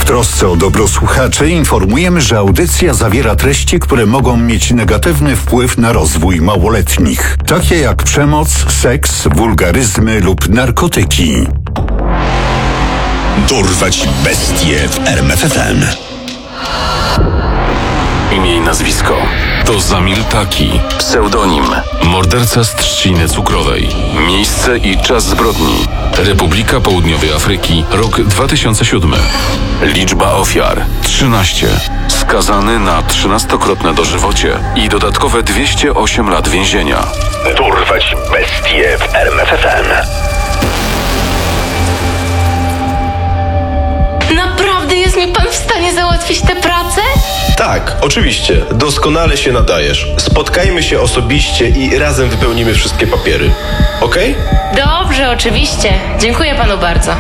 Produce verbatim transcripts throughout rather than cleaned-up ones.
trosce o dobro słuchaczy informujemy, że audycja zawiera treści, które mogą mieć negatywny wpływ na rozwój małoletnich, takie jak przemoc, seks, wulgaryzmy lub narkotyki. Dorwać bestie w R M F F M. Imię i nazwisko to Zamil Taki, pseudonim morderca z Trzciny Cukrowej. Miejsce i czas zbrodni: Republika Południowej Afryki, rok dwa tysiące siódmy. Liczba ofiar trzynaście. Skazany na trzynastokrotne dożywocie i dodatkowe dwieście osiem lat więzienia. Dorwać bestie w R M F F M. Naprawdę jest mi pan w stanie załatwić tę pracę? Tak, oczywiście. Doskonale się nadajesz. Spotkajmy się osobiście i razem wypełnimy wszystkie papiery. Okej? Dobrze, oczywiście. Dziękuję panu bardzo.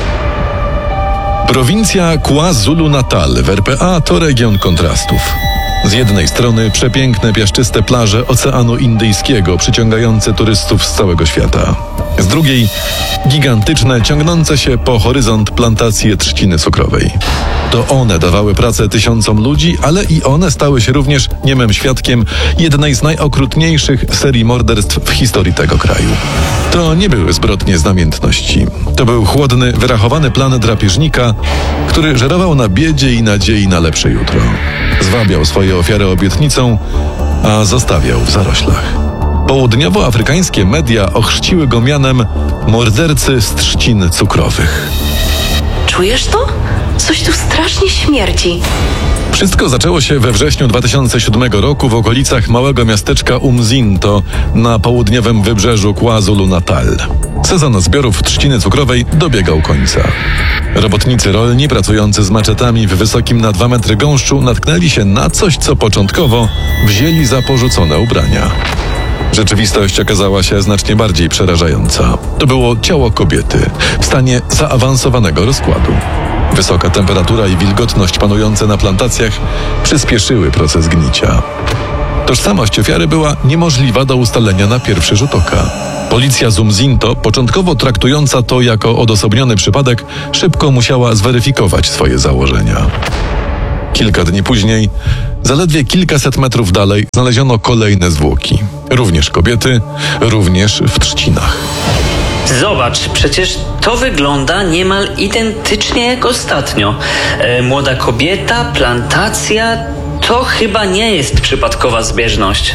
Prowincja KwaZulu-Natal w R P A to region kontrastów. Z jednej strony przepiękne, piaszczyste plaże Oceanu Indyjskiego przyciągające turystów z całego świata. Z drugiej gigantyczne, ciągnące się po horyzont plantacje trzciny cukrowej. To one dawały pracę tysiącom ludzi, ale i one stały się również niemym świadkiem jednej z najokrutniejszych serii morderstw w historii tego kraju. To nie były zbrodnie z namiętności. To był chłodny, wyrachowany plan drapieżnika, który żerował na biedzie i nadziei na lepsze jutro. Zwabiał swoje ofiary obietnicą, a zostawiał w zaroślach. Południowoafrykańskie media ochrzciły go mianem mordercy z trzcin cukrowych. Czujesz to? Coś tu strasznie śmierdzi. Wszystko zaczęło się we wrześniu dwa tysiące siódmego roku w okolicach małego miasteczka Umzinto na południowym wybrzeżu KwaZulu-Natal. Sezon zbiorów trzciny cukrowej dobiegał końca. Robotnicy rolni pracujący z maczetami w wysokim na dwa metry gąszczu natknęli się na coś, co początkowo wzięli za porzucone ubrania. Rzeczywistość okazała się znacznie bardziej przerażająca. To było ciało kobiety w stanie zaawansowanego rozkładu. Wysoka temperatura i wilgotność panujące na plantacjach przyspieszyły proces gnicia. Tożsamość ofiary była niemożliwa do ustalenia na pierwszy rzut oka. Policja z Umzinto, początkowo traktująca to jako odosobniony przypadek, szybko musiała zweryfikować swoje założenia. Kilka dni później, zaledwie kilkaset metrów dalej, znaleziono kolejne zwłoki. Również kobiety, również w trzcinach. Zobacz, przecież to wygląda niemal identycznie jak ostatnio. E, młoda kobieta, plantacja, to chyba nie jest przypadkowa zbieżność.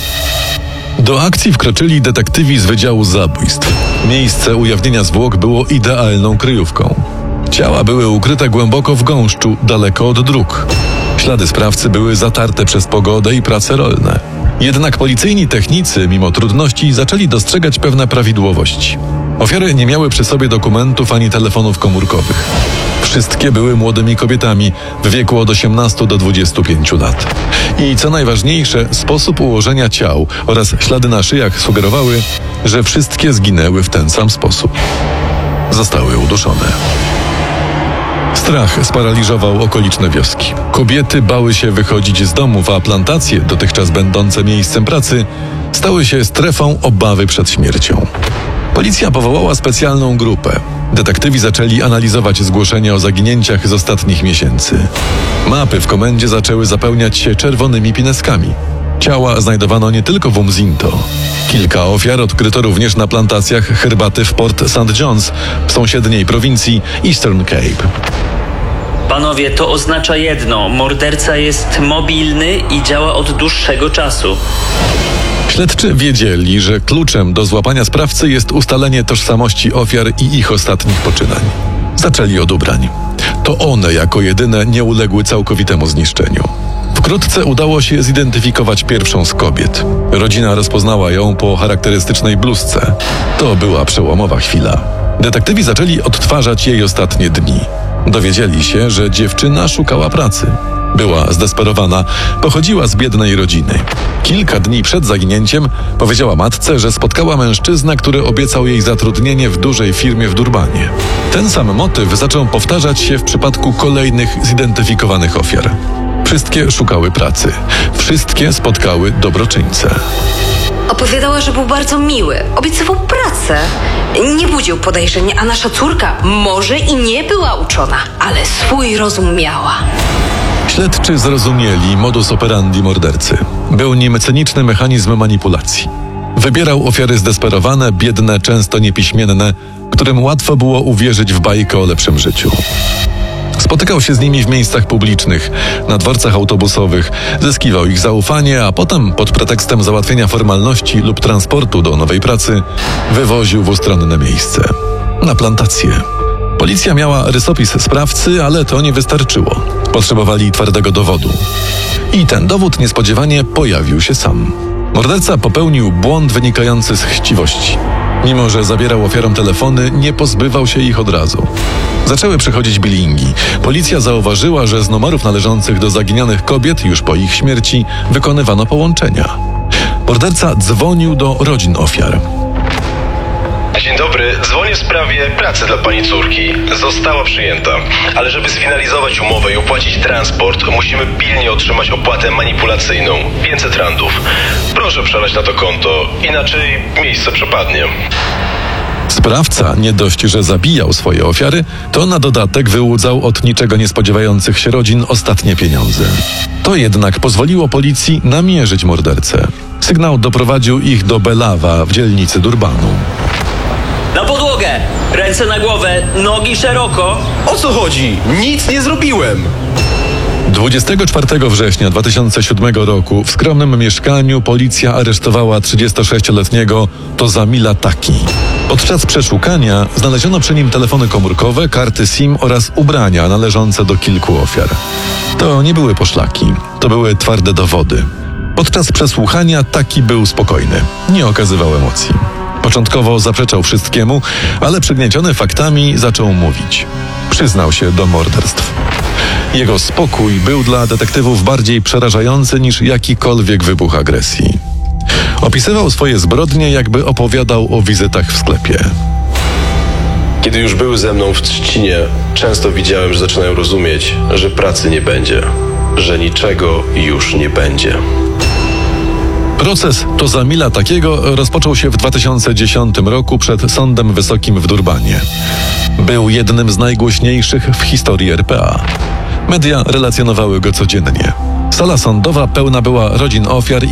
Do akcji wkroczyli detektywi z Wydziału Zabójstw. Miejsce ujawnienia zwłok było idealną kryjówką. Ciała były ukryte głęboko w gąszczu, daleko od dróg. Ślady sprawcy były zatarte przez pogodę i prace rolne. Jednak policyjni technicy, mimo trudności, zaczęli dostrzegać pewne prawidłowości. Ofiary nie miały przy sobie dokumentów ani telefonów komórkowych. Wszystkie były młodymi kobietami w wieku od osiemnastu do dwudziestu pięciu lat. I co najważniejsze, sposób ułożenia ciał oraz ślady na szyjach sugerowały, że wszystkie zginęły w ten sam sposób. Zostały uduszone. Strach sparaliżował okoliczne wioski. Kobiety bały się wychodzić z domów, a plantacje, dotychczas będące miejscem pracy, stały się strefą obawy przed śmiercią. Policja powołała specjalną grupę. Detektywi zaczęli analizować zgłoszenia o zaginięciach z ostatnich miesięcy. Mapy w komendzie zaczęły zapełniać się czerwonymi pineskami. Ciała znajdowano nie tylko w Umzinto. Kilka ofiar odkryto również na plantacjach herbaty w Port Saint John's w sąsiedniej prowincji Eastern Cape. Panowie, to oznacza jedno. Morderca jest mobilny i działa od dłuższego czasu. Śledczy wiedzieli, że kluczem do złapania sprawcy jest ustalenie tożsamości ofiar i ich ostatnich poczynań. Zaczęli od ubrań. To one jako jedyne nie uległy całkowitemu zniszczeniu. Wkrótce udało się zidentyfikować pierwszą z kobiet. Rodzina rozpoznała ją po charakterystycznej bluzce. To była przełomowa chwila. Detektywi zaczęli odtwarzać jej ostatnie dni. Dowiedzieli się, że dziewczyna szukała pracy. Była zdesperowana, pochodziła z biednej rodziny. Kilka dni przed zaginięciem powiedziała matce, że spotkała mężczyznę, który obiecał jej zatrudnienie w dużej firmie w Durbanie. Ten sam motyw zaczął powtarzać się w przypadku kolejnych zidentyfikowanych ofiar. Wszystkie szukały pracy. Wszystkie spotkały dobroczyńcę. Opowiadała, że był bardzo miły. Obiecywał pracę. Nie budził podejrzeń, a nasza córka może i nie była uczona, ale swój rozum miała. Śledczy zrozumieli modus operandi mordercy. Był nim cyniczny mechanizm manipulacji. Wybierał ofiary zdesperowane, biedne, często niepiśmienne, którym łatwo było uwierzyć w bajkę o lepszym życiu. Spotykał się z nimi w miejscach publicznych, na dworcach autobusowych, zyskiwał ich zaufanie, a potem pod pretekstem załatwienia formalności lub transportu do nowej pracy wywoził w ustronne miejsce. Na plantację. Policja miała rysopis sprawcy, ale to nie wystarczyło. Potrzebowali twardego dowodu. I ten dowód niespodziewanie pojawił się sam. Morderca popełnił błąd wynikający z chciwości. Mimo że zabierał ofiarom telefony, nie pozbywał się ich od razu. Zaczęły przychodzić bilingi. Policja zauważyła, że z numerów należących do zaginionych kobiet już po ich śmierci wykonywano połączenia. Morderca dzwonił do rodzin ofiar. Dzień dobry, dzwonię w sprawie pracy dla pani córki. Została przyjęta, ale żeby sfinalizować umowę i opłacić transport, musimy pilnie otrzymać opłatę manipulacyjną, pięćset randów. Proszę przelać na to konto, inaczej miejsce przepadnie. Sprawca nie dość, że zabijał swoje ofiary, to na dodatek wyłudzał od niczego nie spodziewających się rodzin ostatnie pieniądze. To jednak pozwoliło policji namierzyć mordercę. Sygnał doprowadził ich do Belawa w dzielnicy Durbanu. Na podłogę! Ręce na głowę, nogi szeroko. O co chodzi? Nic nie zrobiłem! dwudziestego czwartego września dwa tysiące siódmego roku w skromnym mieszkaniu policja aresztowała trzydziestosześcioletniego Tozamila Taki. Podczas przeszukania znaleziono przy nim telefony komórkowe, karty SIM oraz ubrania należące do kilku ofiar. To nie były poszlaki, to były twarde dowody. Podczas przesłuchania Taki był spokojny, nie okazywał emocji. Początkowo zaprzeczał wszystkiemu, ale przygnieciony faktami zaczął mówić. Przyznał się do morderstw. Jego spokój był dla detektywów bardziej przerażający niż jakikolwiek wybuch agresji. Opisywał swoje zbrodnie, jakby opowiadał o wizytach w sklepie. Kiedy już były ze mną w Trzcinie, często widziałem, że zaczynają rozumieć, że pracy nie będzie, że niczego już nie będzie. Proces Tozamila Takiego rozpoczął się w dwa tysiące dziesiątym roku przed Sądem Wysokim w Durbanie. Był jednym z najgłośniejszych w historii R P A. Media relacjonowały go codziennie. Sala sądowa pełna była rodzin ofiar